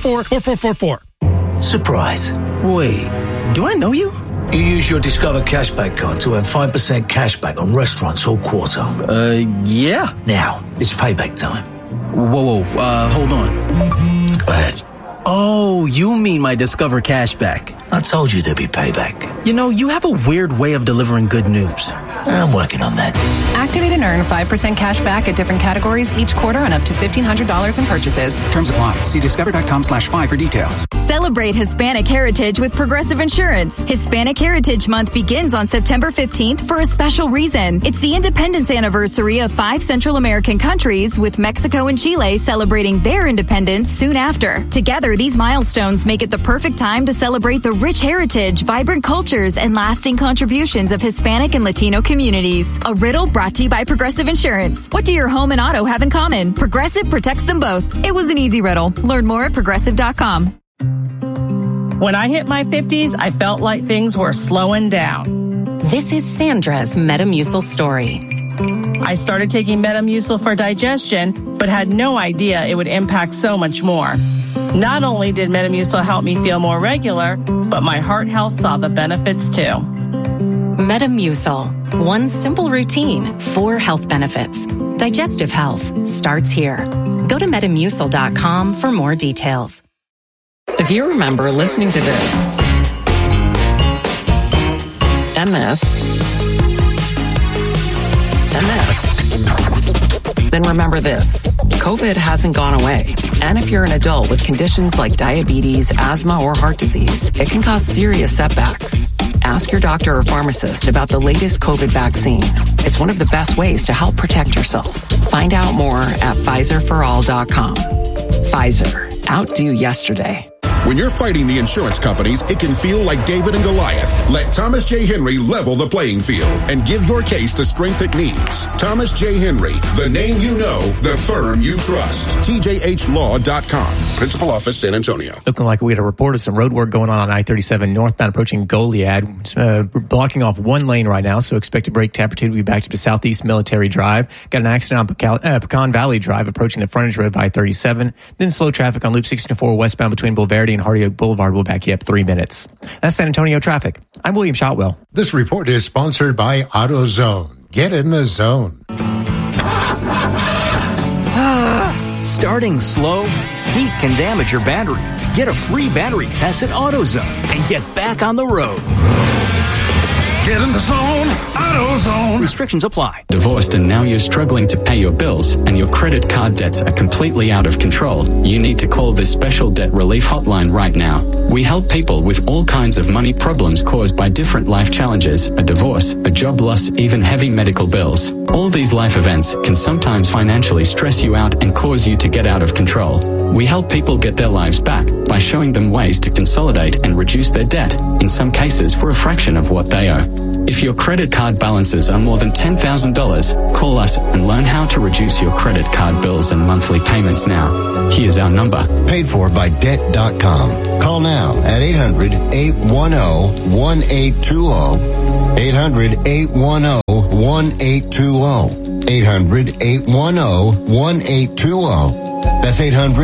444-4444. Surprise. Wait, do I know you? You use your Discover Cashback card to earn 5% cashback on restaurants all quarter. Yeah. Now, it's payback time. Whoa, hold on. Go ahead. Oh, you mean my Discover Cashback. I told you there'd be payback. You know, you have a weird way of delivering good news. I'm working on that. Activate and earn 5% cash back at different categories each quarter on up to $1,500 in purchases. Terms apply. See discover.com/5 for details. Celebrate Hispanic Heritage with Progressive Insurance. Hispanic Heritage Month begins on September 15th for a special reason. It's the independence anniversary of 5 Central American countries, with Mexico and Chile celebrating their independence soon after. Together, these milestones make it the perfect time to celebrate the rich heritage, vibrant cultures, and lasting contributions of Hispanic and Latino communities. A riddle brought to you by Progressive Insurance. What do your home and auto have in common? Progressive protects them both. It was an easy riddle. Learn more at progressive.com. When I hit my 50s, I felt like things were slowing down. This is Sandra's Metamucil story. I started taking Metamucil for digestion, but had no idea it would impact so much more. Not only did Metamucil help me feel more regular, but my heart health saw the benefits too. Metamucil. One simple routine, 4 health benefits. Digestive health starts here. Go to Metamucil.com for more details. If you remember listening to this, MS, then remember this. COVID hasn't gone away. And if you're an adult with conditions like diabetes, asthma, or heart disease, it can cause serious setbacks. Ask your doctor or pharmacist about the latest COVID vaccine. It's one of the best ways to help protect yourself. Find out more at PfizerForAll.com. Pfizer. Outdo yesterday. When you're fighting the insurance companies, it can feel like David and Goliath. Let Thomas J. Henry level the playing field and give your case the strength it needs. Thomas J. Henry, the name you know, the firm you trust. TJHLaw.com. Principal Office, San Antonio. Looking like we had a report of some road work going on I-37 northbound approaching Goliad. Blocking off one lane right now, so expect a brake temperature to be back to Southeast Military Drive. Got an accident on Pecan Valley Drive approaching the frontage road of I-37. Then slow traffic on Loop 64 westbound between Boulevardy and Hardy Oak Boulevard will back you up 3 minutes. That's San Antonio traffic. I'm William Shotwell. This report is sponsored by AutoZone. Get in the zone. Starting slow? Heat can damage your battery. Get a free battery test at AutoZone and get back on the road. Get in the zone, AutoZone. Restrictions apply. Divorced and now you're struggling to pay your bills and your credit card debts are completely out of control. You need to call this special debt relief hotline right now. We help people with all kinds of money problems caused by different life challenges, a divorce, a job loss, even heavy medical bills. All these life events can sometimes financially stress you out and cause you to get out of control. We help people get their lives back by showing them ways to consolidate and reduce their debt, in some cases for a fraction of what they owe. If your credit card balances are more than $10,000, call us and learn how to reduce your credit card bills and monthly payments now. Here's our number. Paid for by Debt.com. Call now at 800-810-1820. 800-810-1820. 800-810-1820. That's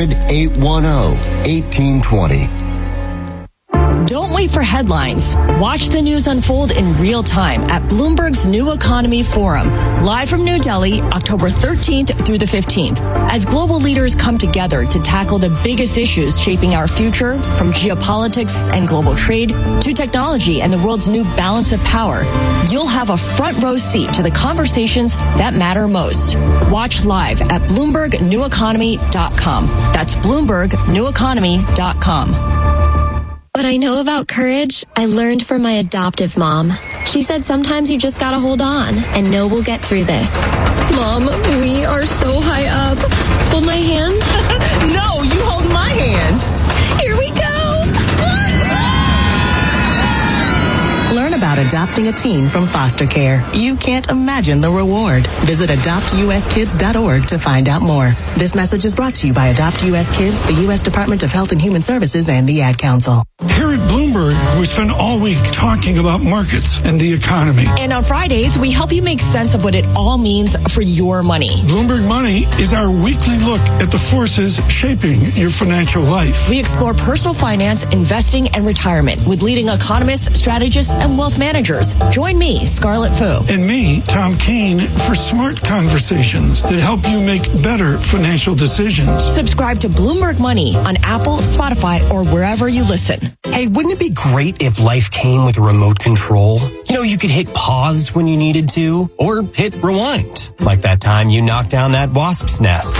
800-810-1820. Don't wait for headlines. Watch the news unfold in real time at Bloomberg's New Economy Forum, live from New Delhi, October 13th through the 15th, as global leaders come together to tackle the biggest issues shaping our future, from geopolitics and global trade to technology and the world's new balance of power. You'll have a front row seat to the conversations that matter most. Watch live at BloombergNewEconomy.com. That's BloombergNewEconomy.com. What I know about courage, I learned from my adoptive mom. She said sometimes you just gotta hold on and know we'll get through this. Mom, we are so high up. Hold my hand. No, you hold my hand. Here we go. Learn about adopting a teen from foster care. You can't imagine the reward. Visit adoptuskids.org to find out more. This message is brought to you by Adopt U.S. Kids, the U.S. Department of Health and Human Services, and the Ad Council. Here at Bloomberg, we spend all week talking about markets and the economy. And on Fridays, we help you make sense of what it all means for your money. Bloomberg Money is our weekly look at the forces shaping your financial life. We explore personal finance, investing, and retirement with leading economists, strategists, and wealth managers. Join me, Scarlett Fu. And me, Tom Keene, for smart conversations that help you make better financial decisions. Subscribe to Bloomberg Money on Apple, Spotify, or wherever you listen. Hey, wouldn't it be great if life came with a remote control? You know, you could hit pause when you needed to, or hit rewind, like that time you knocked down that wasp's nest.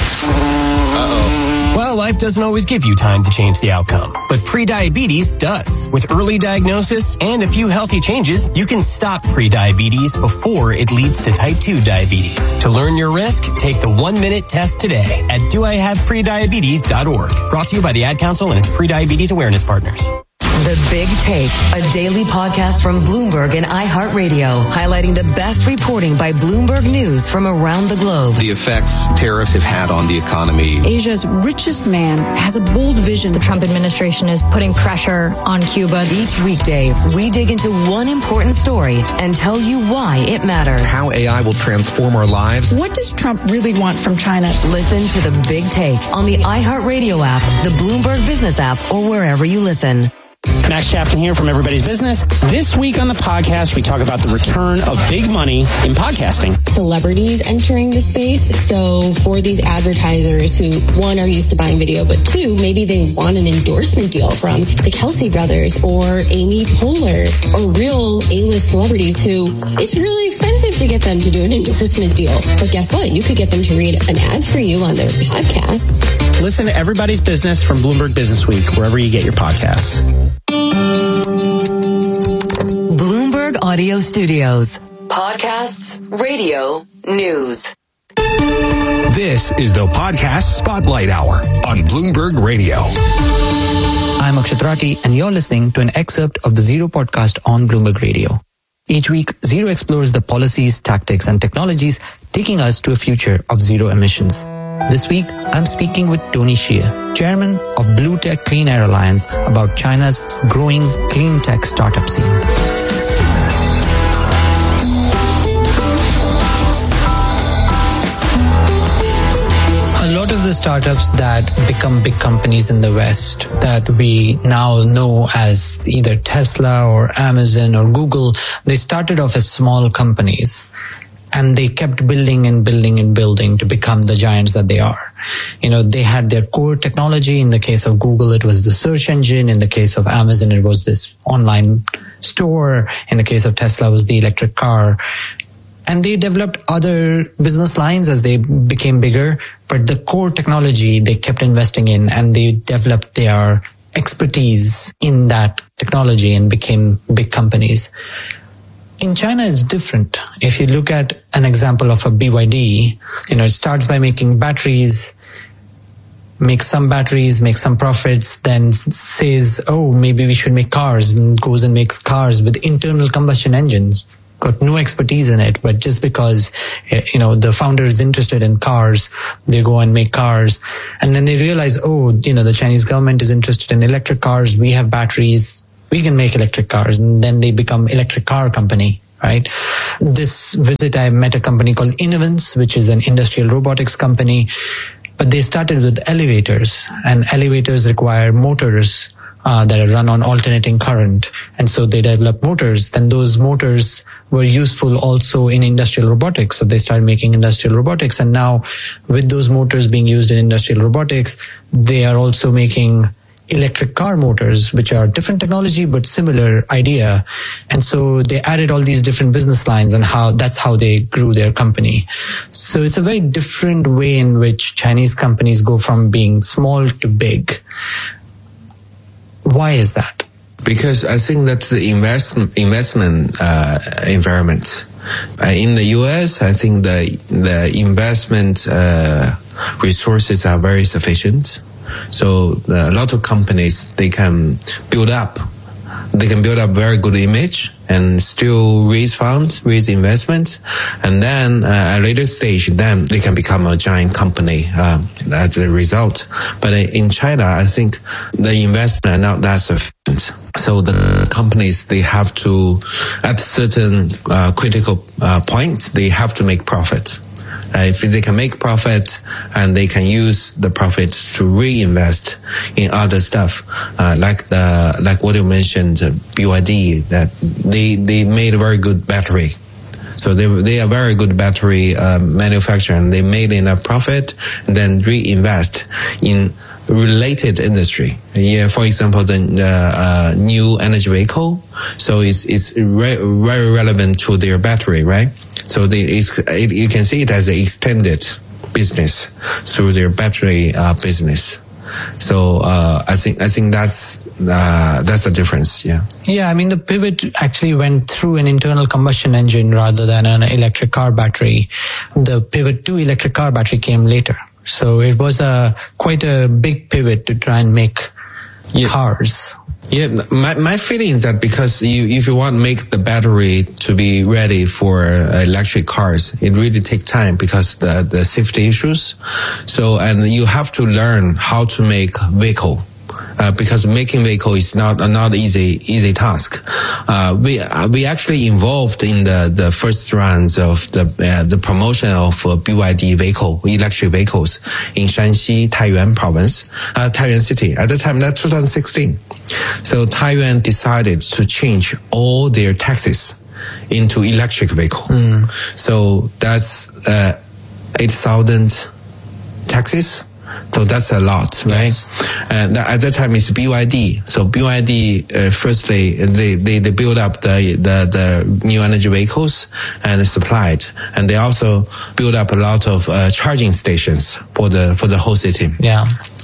Uh-oh. Well, life doesn't always give you time to change the outcome, but prediabetes does. With early diagnosis and a few healthy changes, you can stop prediabetes before it leads to type 2 diabetes. To learn your risk, take the 1-minute test today at doihaveprediabetes.org. Brought to you by the Ad Council and its prediabetes awareness partners. The Big Take, a daily podcast from Bloomberg and iHeartRadio, highlighting the best reporting by Bloomberg News from around the globe. The effects tariffs have had on the economy. Asia's richest man has a bold vision. The Trump administration is putting pressure on Cuba. Each weekday, we dig into one important story and tell you why it matters. How AI will transform our lives. What does Trump really want from China? Listen to The Big Take on the iHeartRadio app, the Bloomberg Business app, or wherever you listen. Max Chafton here from Everybody's Business. This week on the podcast, we talk about the return of big money in podcasting. Celebrities entering the space. So for these advertisers who, one, are used to buying video, but two, maybe they want an endorsement deal from the Kelsey brothers or Amy Poehler or real A-list celebrities who it's really expensive to get them to do an endorsement deal. But guess what? You could get them to read an ad for you on their podcasts. Listen to Everybody's Business from Bloomberg Business Week, wherever you get your podcasts. Bloomberg Audio Studios. Podcasts, radio, news. This is the Podcast Spotlight Hour on Bloomberg Radio. I'm Akshat Rathi, and you're listening to an excerpt of the Zero podcast on Bloomberg Radio. Each week, Zero explores the policies, tactics, and technologies taking us to a future of zero emissions. This week, I'm speaking with Tony Xie, chairman of Blue Tech Clean Air Alliance, about China's growing clean tech startup scene. A lot of the startups that become big companies in the West that we now know as either Tesla or Amazon or Google, they started off as small companies. And they kept building and building and building to become the giants that they are. They had their core technology. In the case of Google, it was the search engine. In the case of Amazon, it was this online store. In the case of Tesla, it was the electric car. And they developed other business lines as they became bigger. But the core technology they kept investing in, and they developed their expertise in that technology and became big companies. In China, it's different. If you look at an example of a BYD, it starts by making batteries, makes some batteries, makes some profits, then says, oh, maybe we should make cars, and goes and makes cars with internal combustion engines. Got no expertise in it, but just because, the founder is interested in cars, they go and make cars. And then they realize, the Chinese government is interested in electric cars. We have batteries. We can make electric cars. And then they become electric car company, right? This visit, I met a company called Innovance, which is an industrial robotics company. But they started with elevators, and elevators require motors that are run on alternating current. And so they developed motors. Then those motors were useful also in industrial robotics. So they started making industrial robotics. And now with those motors being used in industrial robotics, they are also making electric car motors, which are different technology, but similar idea. And so they added all these different business lines, and that's how they grew their company. So it's a very different way in which Chinese companies go from being small to big. Why is that? Because I think that's the investment environment. In the US, I think the investment resources are very sufficient. So a lot of companies, they can build up very good image and still raise funds, raise investment, and then at a later stage, then they can become a giant company as a result. But in China, I think the investment are not that sufficient. So the companies, they have to, at certain critical point, they have to make profit. If they can make profit and they can use the profit to reinvest in other stuff, like what you mentioned, BYD, that they made a very good battery. So they are very good battery manufacturer, and they made enough profit and then reinvest in related industry. Yeah, for example, the new energy vehicle. So it's very relevant to their battery, right? So you can see it as an extended business through their battery business. So I think that's the difference. Yeah. Yeah, I mean, the pivot actually went through an internal combustion engine rather than an electric car battery. The pivot to electric car battery came later. So it was quite a big pivot to try and make cars. Yeah, my feeling is that because if you want to make the battery to be ready for electric cars, it really takes time because the safety issues. So, and you have to learn how to make vehicle. Because making vehicle is not easy task. We actually involved in the first rounds of the promotion of BYD electric vehicles in Shanxi, Taiyuan province, Taiyuan city. At the time, that's 2016. So Taiyuan decided to change all their taxis into electric vehicle. So that's 8,000 taxis. So that's a lot, right? Yes. And at that time it's BYD. So BYD, firstly, they build up the new energy vehicles and supplied, and they also build up a lot of charging stations for the whole city. Yeah.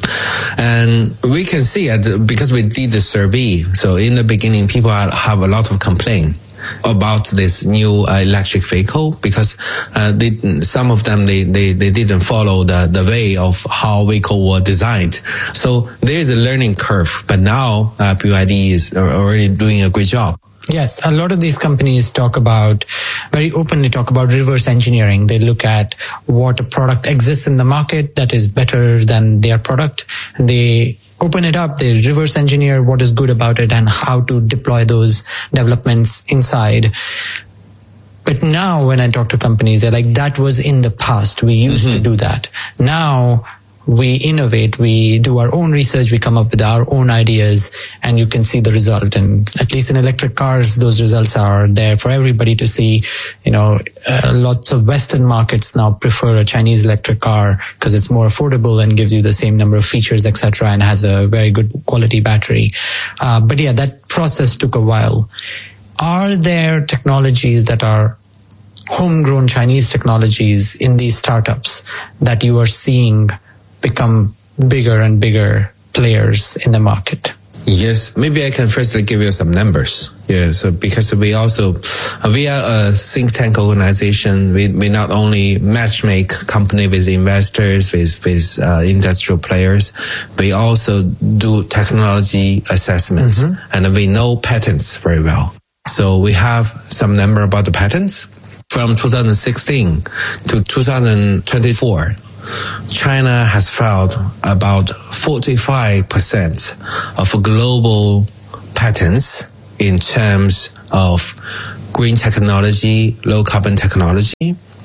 And we can see because we did the survey. So in the beginning, people have a lot of complaint about this new electric vehicle because some of them they didn't follow the way of how vehicle were designed. So there is a learning curve, but now BYD is already doing a great job. Yes, a lot of these companies very openly talk about reverse engineering. They look at what product exists in the market that is better than their product, and they open it up, they reverse engineer what is good about it and how to deploy those developments inside. But now when I talk to companies, they're like, that was in the past. We used to do that. Now we innovate, we do our own research, we come up with our own ideas, and you can see the result. And at least in electric cars, those results are there for everybody to see. Lots of Western markets now prefer a Chinese electric car because it's more affordable and gives you the same number of features, etc., and has a very good quality battery. But yeah, that process took a while. Are there technologies that are homegrown Chinese technologies in these startups that you are seeing become bigger and bigger players in the market? Yes, maybe I can firstly give you some numbers. Yeah, so because we are a think tank organization, we not only matchmake company with investors, with industrial players, we also do technology assessments, and we know patents very well. So we have some number about the patents. From 2016 to 2024, China has filed about 45% of global patents in terms of green technology, low carbon technology.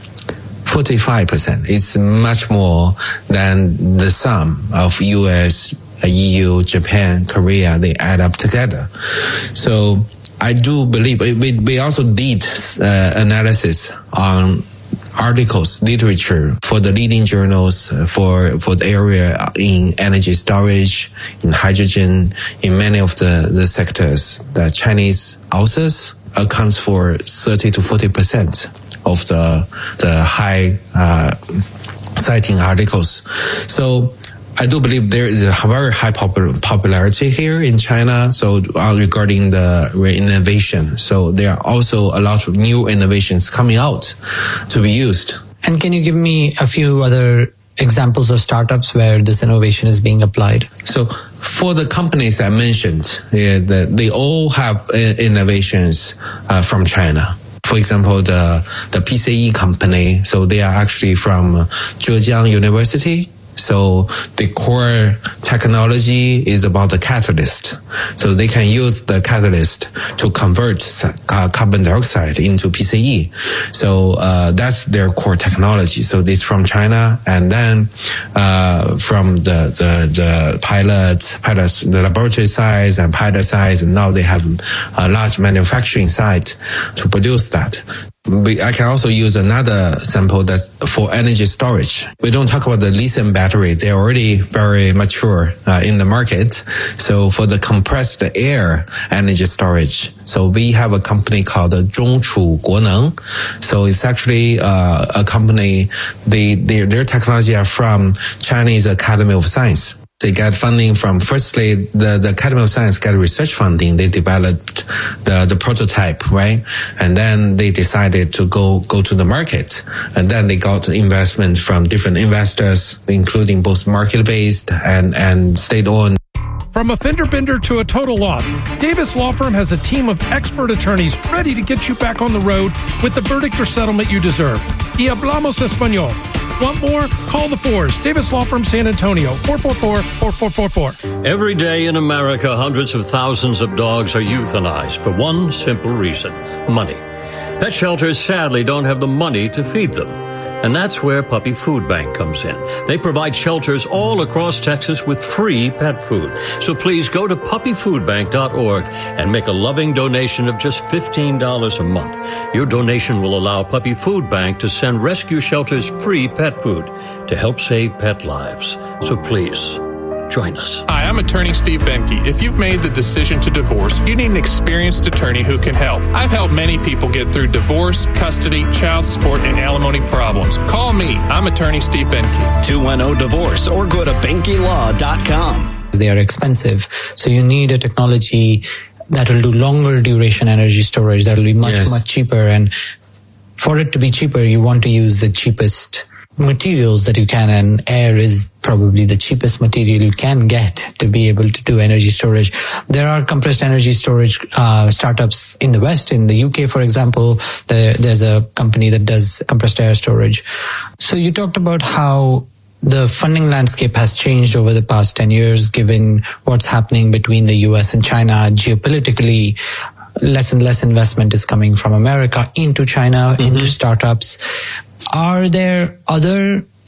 45%. It's much more than the sum of US, EU, Japan, Korea, they add up together. So I do believe we also did analysis on articles, literature for the leading journals for the area in energy storage, in hydrogen, in many of the sectors. The Chinese authors accounts for 30 to 40% of the high citing articles. So I do believe there is a very high popularity here in China. So regarding the innovation, so there are also a lot of new innovations coming out to be used. And can you give me a few other examples of startups where this innovation is being applied? So for the companies I mentioned, they all have innovations from China. For example, the PCE company, so they are actually from Zhejiang University. So the core technology is about the catalyst. So they can use the catalyst to convert carbon dioxide into PCE. So that's their core technology. So this from China, and then from the pilots, the laboratory size and pilot size, and now they have a large manufacturing site to produce that. I can also use another sample that's for energy storage. We don't talk about the lithium battery. They're already very mature in the market. So for the compressed air energy storage, so we have a company called Zhongchu Guoneng. So it's actually a company, their technology are from Chinese Academy of Science. They get funding from, firstly, the Academy of Science got research funding. They developed the prototype, right? And then they decided to go to the market. And then they got investment from different investors, including both market-based and state-owned. From a fender bender to a total loss, Davis Law Firm has a team of expert attorneys ready to get you back on the road with the verdict or settlement you deserve. Y hablamos español. Want more? Call the Fours. Davis Law Firm, San Antonio, 444-4444. Every day in America, hundreds of thousands of dogs are euthanized for one simple reason: money. Pet shelters sadly don't have the money to feed them. And that's where Puppy Food Bank comes in. They provide shelters all across Texas with free pet food. So please go to puppyfoodbank.org and make a loving donation of just $15 a month. Your donation will allow Puppy Food Bank to send rescue shelters free pet food to help save pet lives. So please, join us. Hi, I'm attorney Steve Benke. If you've made the decision to divorce, you need an experienced attorney who can help. I've helped many people get through divorce, custody, child support, and alimony problems. Call me. I'm attorney Steve Benke. 210-DIVORCE or go to BenkeLaw.com. They are expensive, so you need a technology that will do longer duration energy storage that will be much cheaper. And for it to be cheaper, you want to use the cheapest materials that you can, and air is probably the cheapest material you can get to be able to do energy storage. There are compressed energy storage startups in the West. In the UK, for example, there's a company that does compressed air storage. So you talked about how the funding landscape has changed over the past 10 years, given what's happening between the US and China geopolitically. Less and less investment is coming from America into China, into startups. Are there other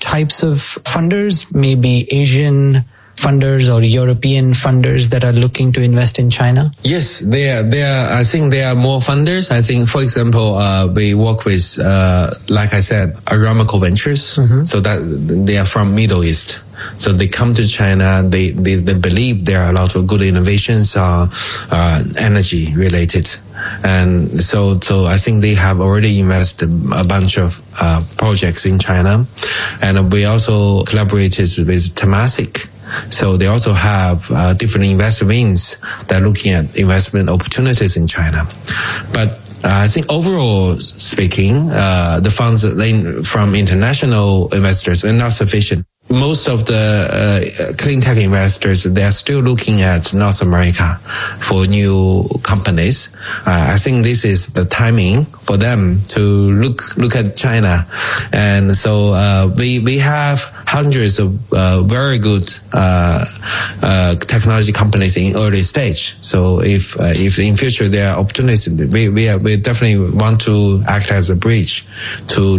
types of funders, maybe Asian funders or European funders that are looking to invest in China? Yes, there. I think there are more funders. I think, for example, we work with, like I said, Aramco Ventures. Mm-hmm. So that they are from Middle East. So they come to China. They believe there are a lot of good innovations energy related. And so I think they have already invested a bunch of projects in China. And we also collaborated with Temasek. So they also have different investor wings that are looking at investment opportunities in China. But I think overall speaking, the funds from international investors are not sufficient. Most of the clean tech investors, they are still looking at North America for new companies. I think this is the timing for them to look at China. And so we have hundreds of very good technology companies in early stage. So if in future there are opportunities, we definitely want to act as a bridge to